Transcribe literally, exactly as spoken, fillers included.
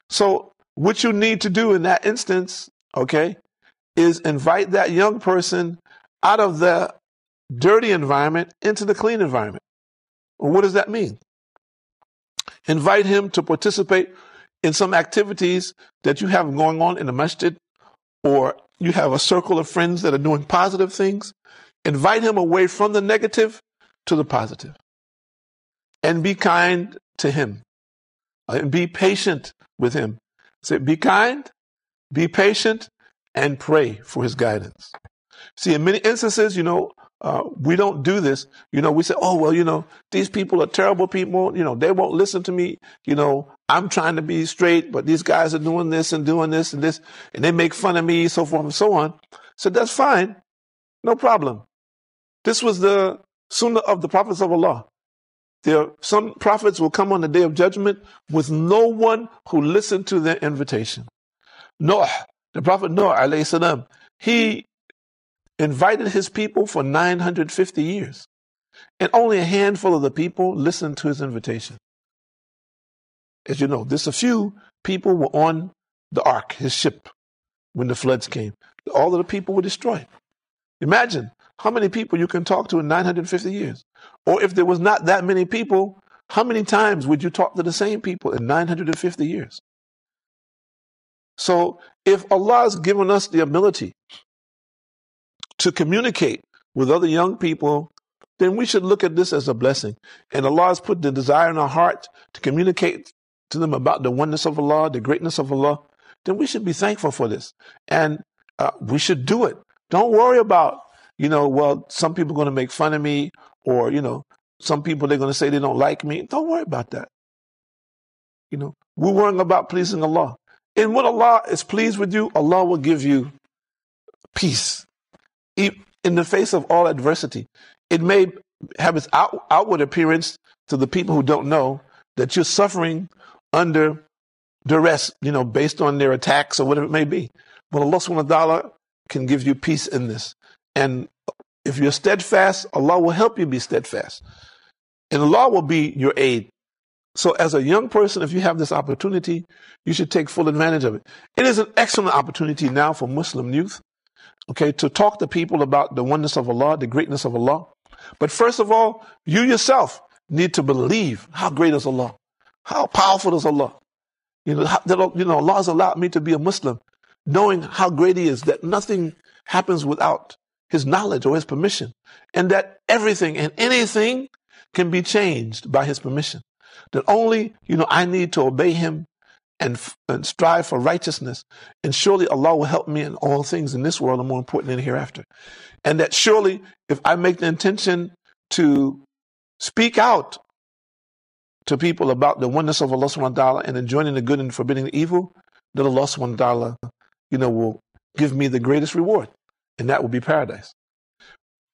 So what you need to do in that instance, okay, is invite that young person out of the dirty environment into the clean environment. Well, what does that mean? Invite him to participate in some activities that you have going on in the masjid, or you have a circle of friends that are doing positive things. Invite him away from the negative to the positive. And be kind to him. And be patient with him. Say, be kind, be patient, and pray for his guidance. See, in many instances, you know, uh, we don't do this. You know, we say, oh, well, you know, these people are terrible people. You know, they won't listen to me. You know, I'm trying to be straight, but these guys are doing this and doing this and this, and they make fun of me, so forth and so on. So that's fine. No problem. This was the sunnah of the prophets of Allah. There, some prophets will come on the day of judgment with no one who listened to their invitation. Noah, the prophet Noah, alayhi salam, he invited his people for nine hundred fifty years. And only a handful of the people listened to his invitation. As you know, there's a few people were on the ark, his ship, when the floods came. All of the people were destroyed. Imagine how many people you can talk to in nine hundred fifty years. Or if there was not that many people, how many times would you talk to the same people in nine hundred fifty years? So if Allah has given us the ability to communicate with other young people, then we should look at this as a blessing. And Allah has put the desire in our heart to communicate to them about the oneness of Allah, the greatness of Allah. Then we should be thankful for this. And uh, we should do it. Don't worry about, you know, well, some people are going to make fun of me, or, you know, some people, they're going to say they don't like me. Don't worry about that. You know, we're worrying about pleasing Allah. And when Allah is pleased with you, Allah will give you peace in the face of all adversity. It may have its out, outward appearance to the people who don't know that you're suffering under duress, you know, based on their attacks or whatever it may be. But Allah subhanahu wa ta'ala can give you peace in this. And if you're steadfast, Allah will help you be steadfast. And Allah will be your aid. So as a young person, if you have this opportunity, you should take full advantage of it. It is an excellent opportunity now for Muslim youth, okay, to talk to people about the oneness of Allah, the greatness of Allah. But first of all, you yourself need to believe how great is Allah, how powerful is Allah. You know, how, you know, Allah has allowed me to be a Muslim, knowing how great He is, that nothing happens without His knowledge or His permission, and that everything and anything can be changed by His permission. That only, you know, I need to obey Him and, and strive for righteousness. And surely Allah will help me in all things in this world and more important in hereafter. And that surely if I make the intention to speak out to people about the oneness of Allah subhanahu wa ta'ala and enjoining the good and forbidding the evil, that Allah subhanahu wa ta'ala, you know, will give me the greatest reward. And that will be paradise.